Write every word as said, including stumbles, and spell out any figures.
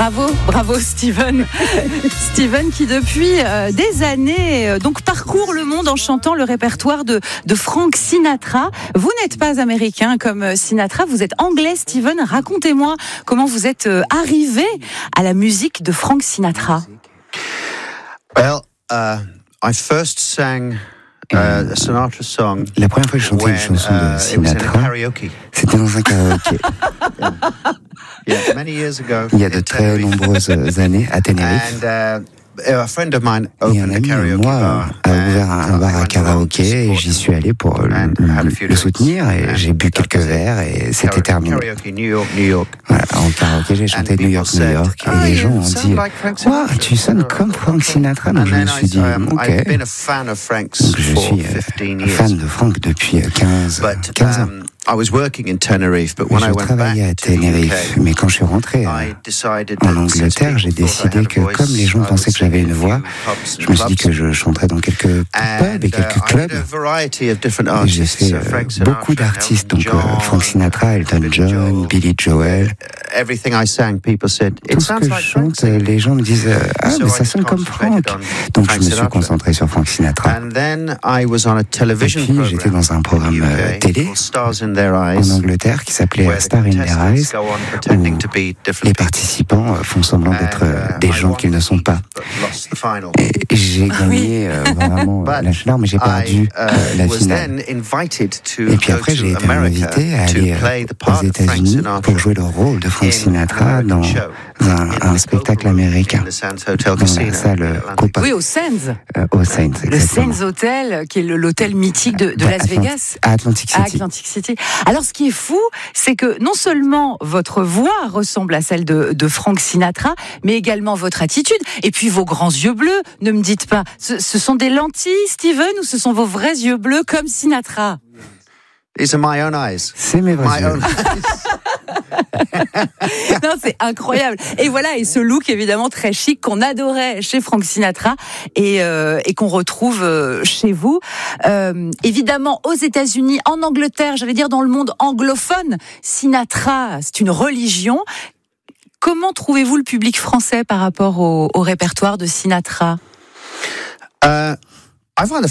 Bravo, bravo Steven. Steven qui depuis euh, des années euh, donc parcourt le monde en chantant le répertoire de, de Frank Sinatra. Vous n'êtes pas américain comme Sinatra, vous êtes anglais Steven. Racontez-moi comment vous êtes euh, arrivé à la musique de Frank Sinatra. Well, uh, I first sang uh, a Sinatra song. La première fois que je chantais une chanson de Sinatra, c'était dans un karaoké. Yeah, many years ago, il y a de très nombreuses années à Tenerife. And, uh, a friend of mine et un ami de moi a ouvert un bar à karaoké et j'y suis allé pour le, le soutenir et j'ai bu quelques verres et c'était terminé. Voilà, en karaoké, j'ai chanté New York, New York et les gens ont dit « Wow, tu sonnes comme Frank Sinatra ». Donc je me suis dit « Ok ». Donc je suis fan de Frank depuis quinze ans. Je travaillais à Tenerife, mais quand je suis rentré en Angleterre, j'ai décidé que comme les gens pensaient que j'avais une voix, je me suis dit que je chanterais dans quelques pubs et quelques clubs. Et j'ai fait euh, beaucoup d'artistes, donc euh, Frank Sinatra, Elton John, Billy Joel. Tout ce que je chante, les gens me disent « Ah, mais ça sonne comme Frank ». Donc je me suis concentré sur Frank Sinatra. Et puis j'étais dans un programme euh, télé en Angleterre qui s'appelait Star in Their Eyes, où les participants font semblant d'être des gens qu'ils ne sont pas. Et j'ai gagné euh, vraiment la finale, mais j'ai perdu euh, la finale. Et puis après, j'ai été invité à aller euh, aux États-Unis pour jouer le rôle de Frank Sinatra dans un, un spectacle américain, dans la salle Copa. Oui, au Sands. Euh, au Sands, le Sands Hotel, qui est l'hôtel mythique de, de Las Vegas. À Atlantic City. À Atlantic City. Alors, ce qui est fou, c'est que non seulement votre voix ressemble à celle de, de Frank Sinatra, mais également votre attitude, et puis vos grands yeux bleus. Ne me dites pas, ce, ce sont des lentilles, Steven, ou ce sont vos vrais yeux bleus comme Sinatra? These are my own eyes. C'est mes vrais yeux. Non, c'est incroyable. Et voilà, et ce look évidemment très chic qu'on adorait chez Frank Sinatra et, euh, et qu'on retrouve euh, chez vous. Euh, évidemment, aux États-Unis, en Angleterre, j'allais dire dans le monde anglophone, Sinatra, c'est une religion. Comment trouvez-vous le public français par rapport au, au répertoire de Sinatra? Uh, I find the